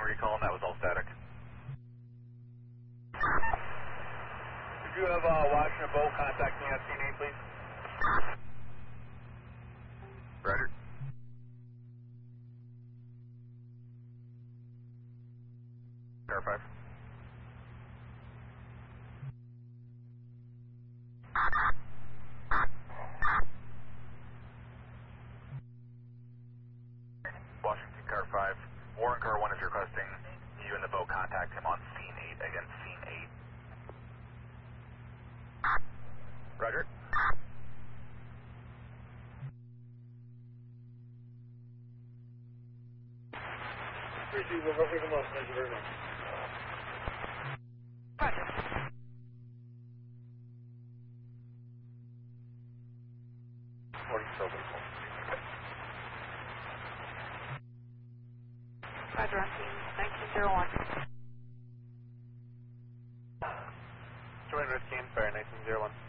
recall and that was all static. Could you have Washington Bolt contact me at scene 8, please? Roger. Car 5. Washington Car 5. Warren Car 1 is requesting you and the boat contact him on scene 8 against scene 8. Roger. Receive over freedom lost, thank you very much. Roger. Roger on scene 1901. Join Red Cane, fire 1901.